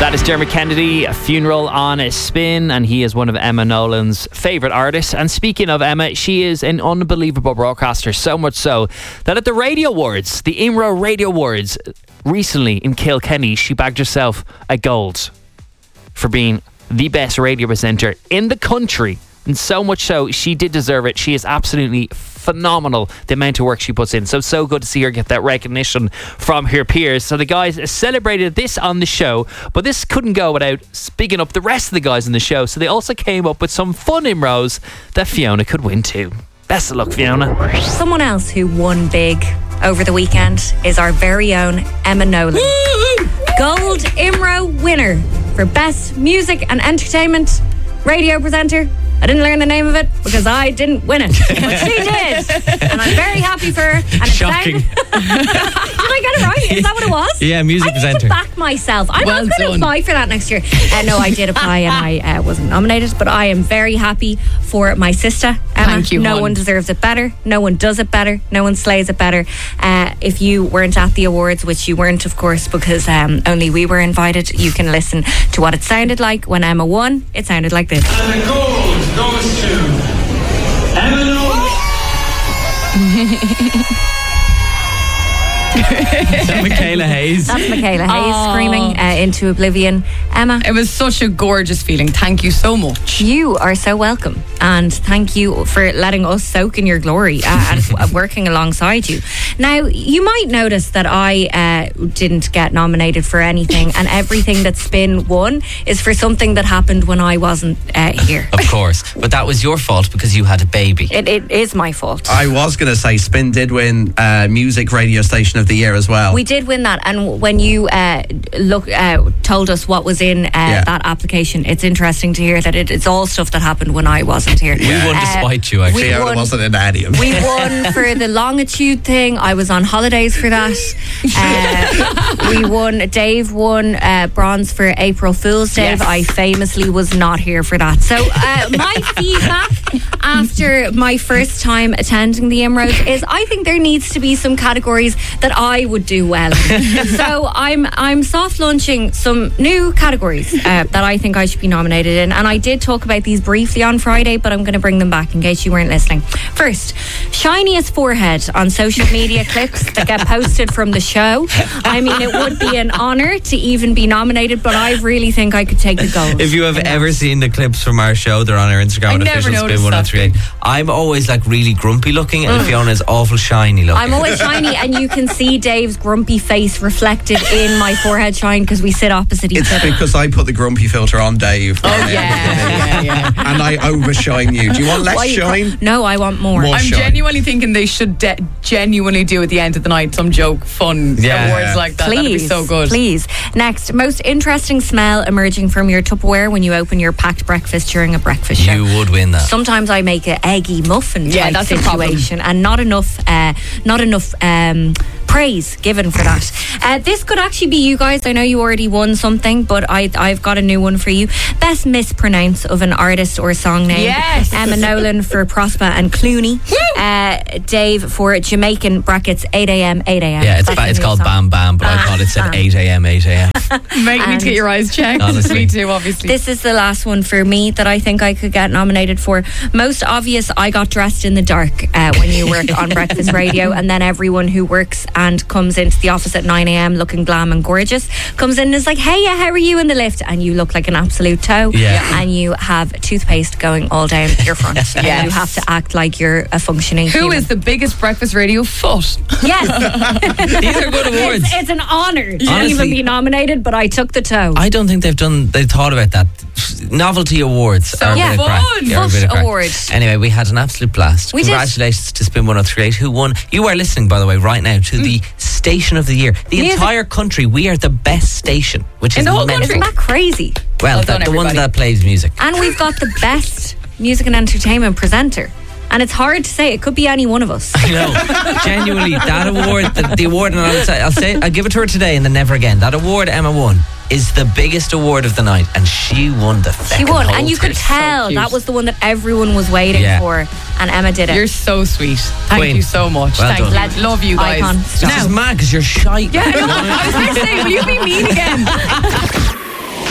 That is Dermot Kennedy, A Funeral on a Spin, and he is one of Emma Nolan's favourite artists. And speaking of Emma, she is an unbelievable broadcaster, so much so that at the Radio Awards, the IMRO Radio Awards, recently in Kilkenny, she bagged herself a gold for being the best radio presenter in the country. And so much so, she did deserve it. She is absolutely phenomenal, the amount of work she puts in. So good to see her get that recognition from her peers. So the guys celebrated this on the show, but this couldn't go without speaking up the rest of the guys on the show. So they also came up with some fun IMROs that Fiona could win too. Best of luck, Fiona. Someone else who won big over the weekend is our very own Emma Nolan. Gold IMRO winner for Best Music and Entertainment Radio Presenter. I didn't learn the name of it because I didn't win it, but she did, and I'm very happy for her. And shocking. Did I get it right? Is that what it was? Yeah, music I need presenter. to back myself. I'm not going to apply for that next year. No, I did apply and I wasn't nominated, but I am very happy for my sister, Emma. Thank you, No hon. one deserves it better. No one does it better. No one slays it better. If you weren't at the awards, which you weren't, of course, because only we were invited, you can listen to what it sounded like when Emma won. It sounded like this. And the gold goes to Emma Nolan. Is that Michaela Hayes? That's Michaela Hayes screaming into oblivion. Emma, It was such a gorgeous feeling. Thank you so much. you are so welcome, and thank you for letting us soak in your glory and working alongside you. Now, you might notice that I didn't get nominated for anything, and everything that Spin won is for something that happened when I wasn't here. Of course. But that was your fault because you had a baby. It is my fault. I was going to say Spin did win Music Radio Station of the Year as well. We did win that, and when you told us what was in that application, it's interesting to hear that it's all stuff that happened when I wasn't here. We won despite you, actually. Fiona wasn't in any of it. We won for the longitude thing. I was on holidays for that. We won. Dave won bronze for April Fool's Day. Yes. I famously was not here for that. So my feedback after my first time attending the IMROs is I think there needs to be some categories that I would do well in. So I'm soft launching some new categories that I think I should be nominated in, and I did talk about these briefly on Friday, but I'm going to bring them back in case you weren't listening. First, shiniest forehead on social media clips that get posted from the show. I mean, it would be an honour to even be nominated, but I really think I could take the gold. If you have ever seen the clips from our show, they're on our Instagram I at never official Spin noticed 1038. I'm always like really grumpy looking, and Fiona's awful shiny looking. I'm always shiny, and you can see Dave's grumpy face reflected in my forehead shine because we sit opposite each It's other. because I put the grumpy filter on Dave. Yeah. And I overshine you. Do you want less Why you shine? No, I want more. More I'm shine. genuinely thinking they should genuinely do at the end of the night some joke, fun Yeah. awards like that. That'd be so good. Please. Next, most interesting smell emerging from your Tupperware when you open your packed breakfast during a breakfast show. You would win that. Sometimes I make an eggy muffin Yeah, type that's the problem. situation, and not enough praise given for that. This could actually be you guys. I know you already won something, but I've got a new one for you. Best mispronounce of an artist or song name. Yes. Emma Nolan for Prosper and Clooney. Dave for Jamaican brackets 8 a.m. 8 a.m. Yeah, That's the it's new called song. Bam Bam, but I thought it said Bam. 8 a.m. 8 a.m. Make me to get your eyes checked. Honestly. Me too, obviously. This is the last one for me that I think I could get nominated for. Most obvious, I got dressed in the dark when you work on breakfast radio, and then everyone who works and comes into the office at 9 a.m. looking glam and gorgeous comes in and is like, hey, how are you in the lift? And you look like an absolute toe. Yeah. And you have toothpaste going all down your front. Yes. And you have to act like you're a functioning Who human. is the biggest breakfast radio foot? Yes. These are good awards. It's an honour to Honestly. even be nominated, but I took the toe. I don't think they thought about that. Novelty awards are a yeah, bit of crack. fun. They're a bit Foot of crack. award. Anyway, we had an absolute blast. We did. Congratulations to Spin 1038 who won. You are listening, by the way, right now to the station of the year. The Music. entire country. We are the best station, which In is the whole mental. country? Isn't that crazy? Well, Well done, the one everybody. that plays music. And we've got the best music and entertainment presenter. And it's hard to say. It could be any one of us. I know. Genuinely, that award, the award, and I'll give it to her today and then never again. That award Emma won is the biggest award of the night, and she won the She fucking won. whole And you could thing. tell cute. that was the one that everyone was waiting Yeah. for. And Emma did it. You're so sweet. Thank Queen. you so much. Well Thank done. you. Legend. Love you guys. Icon. This is mad because you're shy. Yeah, I know. I was going to say, will you be mean again?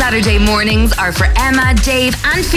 Saturday mornings are for Emma, Dave, and